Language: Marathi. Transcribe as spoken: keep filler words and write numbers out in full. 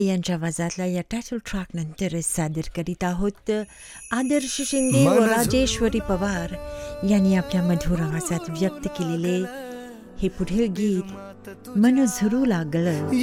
यांच्या आवाजातल्या या टायटल ट्रॅक नंतर सादर करीत आहोत आदर्श शिंदे व मन राजेश्वरी पवार यांनी आपल्या मधुर आवाजात व्यक्त केलेले हे पुढील गीत मन झुरू लागलं.